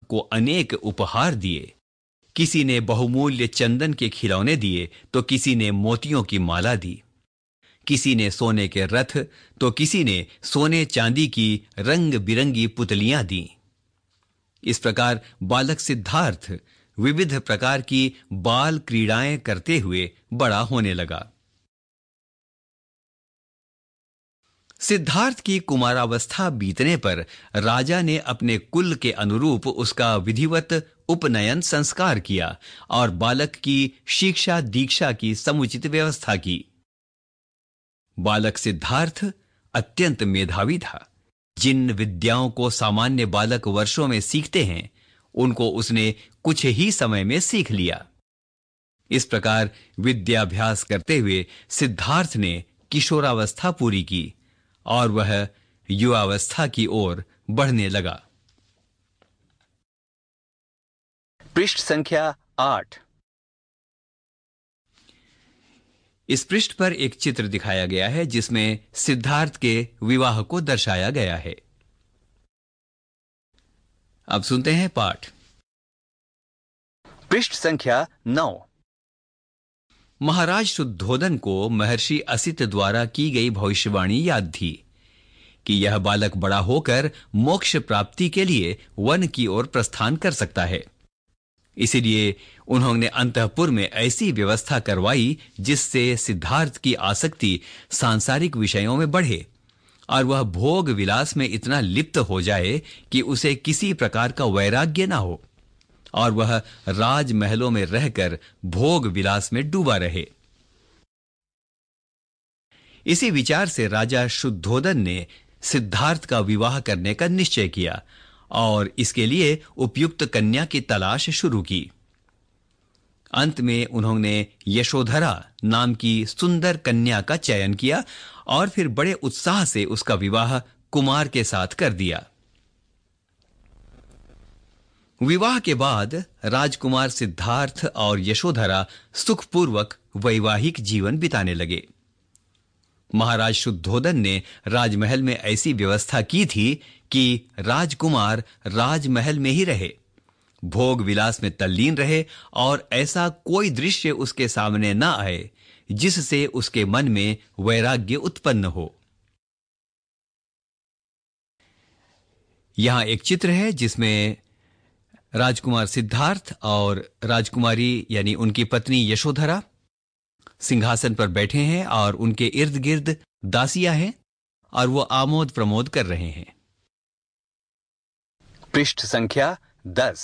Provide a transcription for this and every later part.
को अनेक उपहार दिए। किसी ने बहुमूल्य चंदन के खिलौने दिए तो किसी ने मोतियों की माला दी। किसी ने सोने के रथ तो किसी ने सोने चांदी की रंग बिरंगी पुतलियां दी। इस प्रकार बालक सिद्धार्थ विविध प्रकार की बाल क्रीड़ाएं करते हुए बड़ा होने लगा। सिद्धार्थ की कुमारावस्था बीतने पर राजा ने अपने कुल के अनुरूप उसका विधिवत उपनयन संस्कार किया और बालक की शिक्षा दीक्षा की समुचित व्यवस्था की। बालक सिद्धार्थ अत्यंत मेधावी था। जिन विद्याओं को सामान्य बालक वर्षों में सीखते हैं, उनको उसने कुछ ही समय में सीख लिया। इस प्रकार विद्याभ्यास करते हुए सिद्धार्थ ने किशोरावस्था पूरी की और वह युवावस्था की ओर बढ़ने लगा। पृष्ठ संख्या 8। इस पृष्ठ पर एक चित्र दिखाया गया है जिसमें सिद्धार्थ के विवाह को दर्शाया गया है। अब सुनते हैं पाठ। पृष्ठ संख्या 9। महाराज शुद्धोदन को महर्षि असित द्वारा की गई भविष्यवाणी याद थी कि यह बालक बड़ा होकर मोक्ष प्राप्ति के लिए वन की ओर प्रस्थान कर सकता है। इसीलिए उन्होंने अंतःपुर में ऐसी व्यवस्था करवाई जिससे सिद्धार्थ की आसक्ति सांसारिक विषयों में बढ़े और वह भोग विलास में इतना लिप्त हो जाए कि उसे किसी प्रकार का वैराग्य ना हो और वह राजमहलों में रहकर भोग विलास में डूबा रहे। इसी विचार से राजा शुद्धोदन ने सिद्धार्थ का विवाह करने का निश्चय किया और इसके लिए उपयुक्त कन्या की तलाश शुरू की। अंत में उन्होंने यशोधरा नाम की सुंदर कन्या का चयन किया और फिर बड़े उत्साह से उसका विवाह कुमार के साथ कर दिया। विवाह के बाद राजकुमार सिद्धार्थ और यशोधरा सुखपूर्वक वैवाहिक जीवन बिताने लगे। महाराज शुद्धोदन ने राजमहल में ऐसी व्यवस्था की थी कि राजकुमार राजमहल में ही रहे, भोग विलास में तल्लीन रहे और ऐसा कोई दृश्य उसके सामने न आए जिससे उसके मन में वैराग्य उत्पन्न हो। यहां एक चित्र है जिसमें राजकुमार सिद्धार्थ और राजकुमारी यानी उनकी पत्नी यशोधरा सिंहासन पर बैठे हैं और उनके इर्द गिर्द दासियां हैं और वो आमोद प्रमोद कर रहे हैं। पृष्ठ संख्या 10।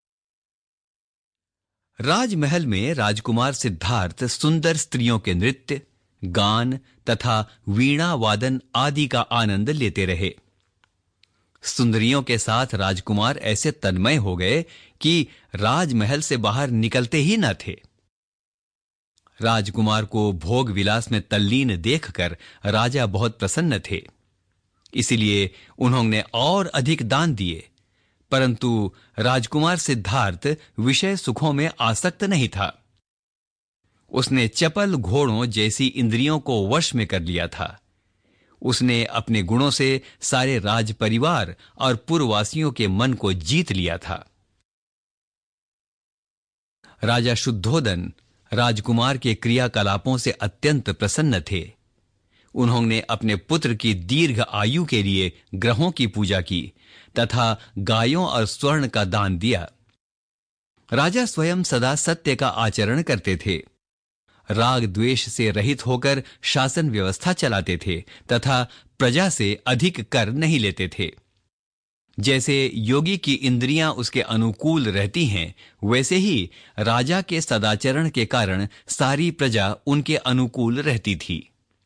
राजमहल में राजकुमार सिद्धार्थ सुंदर स्त्रियों के नृत्य, गान तथा वीणा वादन आदि का आनंद लेते रहे। सुंदरियों के साथ राजकुमार ऐसे तन्मय हो गए कि राजमहल से बाहर निकलते ही न थे। राजकुमार को भोग विलास में तल्लीन देखकर राजा बहुत प्रसन्न थे। इसलिए उन्होंने और अधिक दान दिए, परंतु राजकुमार सिद्धार्थ विषय सुखों में आसक्त नहीं था। उसने चपल घोड़ों जैसी इंद्रियों को वश में कर लिया था। उसने अपने गुणों से सारे राज परिवार और पुरवासियों के मन को जीत लिया था। राजा शुद्धोदन राजकुमार के क्रियाकलापों से अत्यंत प्रसन्न थे। उन्होंने अपने पुत्र की दीर्घ आयु के लिए ग्रहों की पूजा की तथा गायों और स्वर्ण का दान दिया। राजा स्वयं सदा सत्य का आचरण करते थे, राग द्वेष से रहित होकर शासन व्यवस्था चलाते थे तथा प्रजा से अधिक कर नहीं लेते थे। जैसे योगी की इंद्रियां उसके अनुकूल रहती हैं, वैसे ही राजा के सदाचरण के कारण सारी प्रजा उनके अनुकूल रहती थी।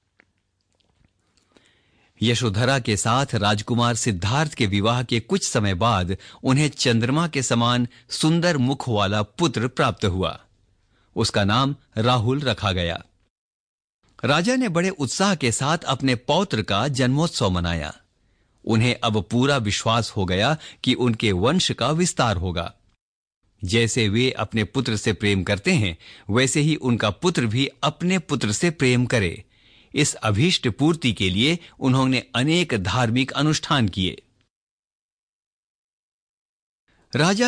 यशोधरा के साथ राजकुमार सिद्धार्थ के विवाह के कुछ समय बाद उन्हें चंद्रमा के समान सुंदर मुख वाला पुत्र प्राप्त हुआ। उसका नाम राहुल रखा गया। राजा ने बड़े उत्साह के साथ अपने पौत्र का जन्मोत्सव मनाया। उन्हें अब पूरा विश्वास हो गया कि उनके वंश का विस्तार होगा। जैसे वे अपने पुत्र से प्रेम करते हैं, वैसे ही उनका पुत्र भी अपने पुत्र से प्रेम करे। इस अभीष्ट पूर्ति के लिए उन्होंने अनेक धार्मिक अनुष्ठान किए। राजा